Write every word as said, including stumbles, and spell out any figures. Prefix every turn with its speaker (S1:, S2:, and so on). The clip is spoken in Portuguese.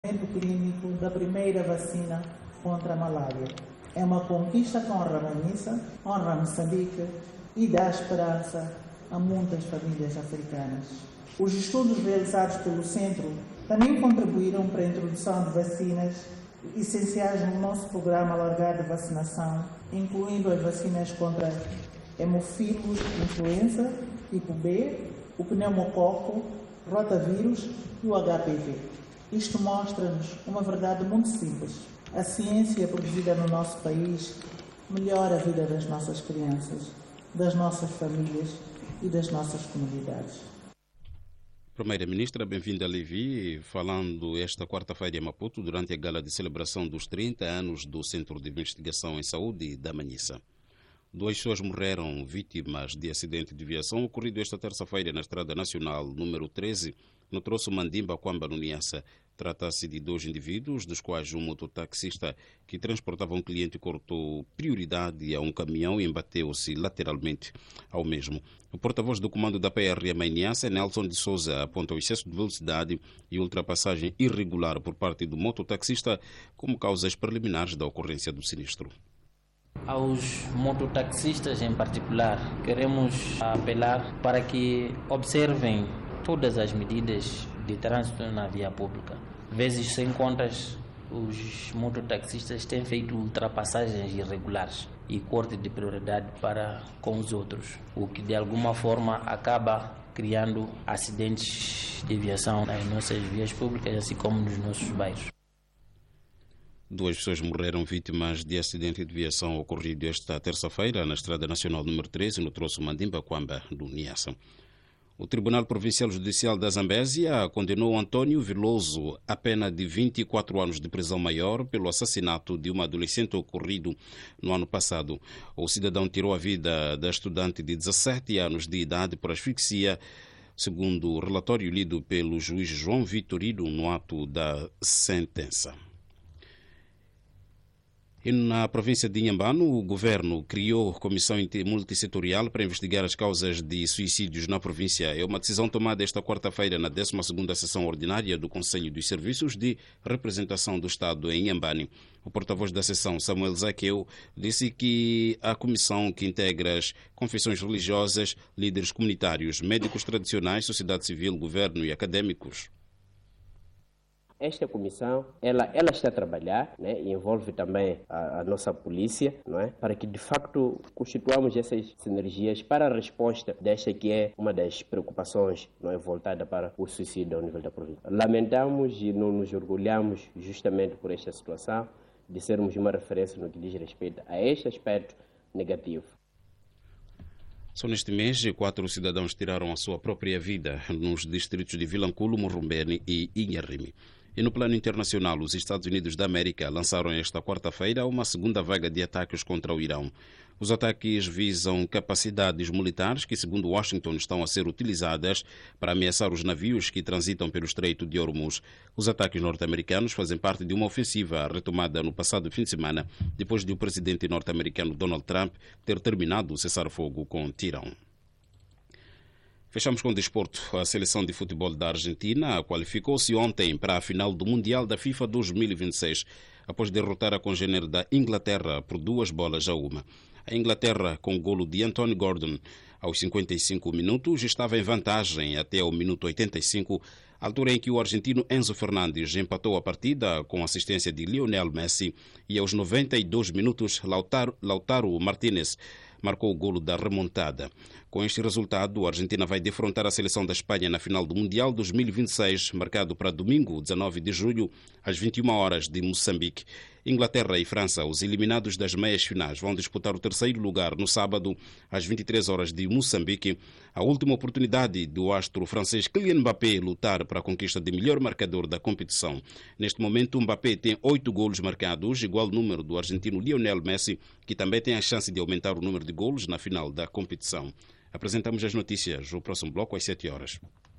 S1: clínico da primeira vacina contra a malária. É uma conquista que honra a Manissa, honra Moçambique e dá esperança a muitas famílias africanas. Os estudos realizados pelo Centro também contribuíram para a introdução de vacinas essenciais no nosso programa alargado de vacinação, incluindo as vacinas contra hemofílus influenza tipo B, o pneumococo, rotavírus e o H P V. Isto mostra-nos uma verdade muito simples. A ciência produzida no nosso país melhora a vida das nossas crianças, das nossas famílias e das nossas comunidades.
S2: Primeira-Ministra, bem-vinda a Levi, falando esta quarta-feira em Maputo, durante a gala de celebração dos trinta anos do Centro de Investigação em Saúde da Manissa. Duas pessoas morreram vítimas de acidente de viação ocorrido esta terça-feira na Estrada Nacional número treze, no troço Mandimba-Quamba, no Niassa. Trata-se de dois indivíduos, dos quais um mototaxista que transportava um cliente cortou prioridade a um caminhão e embateu-se lateralmente ao mesmo. O porta-voz do comando da P R M em Niassa, Nelson de Souza, aponta o excesso de velocidade e ultrapassagem irregular por parte do mototaxista como causas preliminares da ocorrência do sinistro.
S3: Aos mototaxistas em particular, queremos apelar para que observem todas as medidas de trânsito na via pública. Vezes sem contas, os mototaxistas têm feito ultrapassagens irregulares e corte de prioridade para com os outros, o que de alguma forma acaba criando acidentes de viação nas nossas vias públicas, assim como nos nossos bairros.
S2: Duas pessoas morreram vítimas de acidente de viação ocorrido esta terça-feira na Estrada Nacional número treze, no troço Mandimba-Quamba, do Niassa. O Tribunal Provincial Judicial da Zambésia condenou Antônio Veloso a pena de vinte e quatro anos de prisão maior pelo assassinato de uma adolescente ocorrido no ano passado. O cidadão tirou a vida da estudante de dezassete anos de idade por asfixia, segundo o relatório lido pelo juiz João Vitorino no ato da sentença. E na província de Inhambane, o governo criou comissão multissetorial para investigar as causas de suicídios na província. É uma decisão tomada esta quarta-feira na décima segunda sessão ordinária do Conselho dos Serviços de Representação do Estado em Inhambane. O porta-voz da sessão, Samuel Zaqueu, disse que a comissão, que integra as confissões religiosas, líderes comunitários, médicos tradicionais, sociedade civil, governo e académicos.
S4: Esta comissão, ela, ela está a trabalhar, né, e envolve também a, a nossa polícia, não é, para que de facto constituamos essas sinergias para a resposta desta que é uma das preocupações, não é, voltada para o suicídio ao nível da província. Lamentamos e não nos orgulhamos justamente por esta situação de sermos uma referência no que diz respeito a este aspecto negativo.
S2: Só neste mês, quatro cidadãos tiraram a sua própria vida nos distritos de Vilanculo, Morumbene e Inharime. E no plano internacional, os Estados Unidos da América lançaram esta quarta-feira uma segunda vaga de ataques contra o Irão. Os ataques visam capacidades militares que, segundo Washington, estão a ser utilizadas para ameaçar os navios que transitam pelo Estreito de Hormuz. Os ataques norte-americanos fazem parte de uma ofensiva retomada no passado fim de semana, depois de o presidente norte-americano Donald Trump ter terminado o cessar-fogo com Tirão. Fechamos com o desporto. A seleção de futebol da Argentina qualificou-se ontem para a final do Mundial da FIFA dois mil e vinte e seis, após derrotar a congênere da Inglaterra por duas bolas a uma. A Inglaterra, com o golo de Anthony Gordon aos cinquenta e cinco minutos, estava em vantagem até ao minuto oitenta e cinco, altura em que o argentino Enzo Fernandes empatou a partida com assistência de Lionel Messi, e aos noventa e dois minutos Lautaro, Lautaro Martínez marcou o golo da remontada. Com este resultado, a Argentina vai defrontar a seleção da Espanha na final do Mundial dois mil e vinte e seis, marcado para domingo, dezenove de julho, às vinte e uma horas de Moçambique. Inglaterra e França, os eliminados das meias finais, vão disputar o terceiro lugar no sábado, às vinte e três horas de Moçambique. A última oportunidade do astro francês Kylian Mbappé lutar para a conquista de melhor marcador da competição. Neste momento, Mbappé tem oito golos marcados, igual número do argentino Lionel Messi, que também tem a chance de aumentar o número de golos na final da competição. Apresentamos as notícias. O próximo bloco às sete horas.